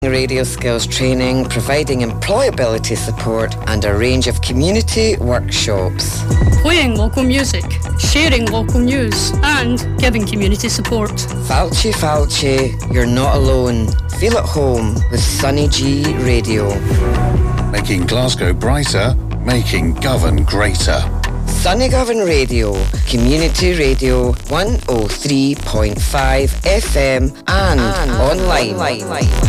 Radio skills training, providing employability support and a range of community workshops. Playing local music, sharing local news and giving community support. Falchi Falchi, you're not alone. Feel at home with Sunny G Radio. Making Glasgow brighter, making Govan greater. Sunny Govan Radio, Community Radio 103.5 FM and online.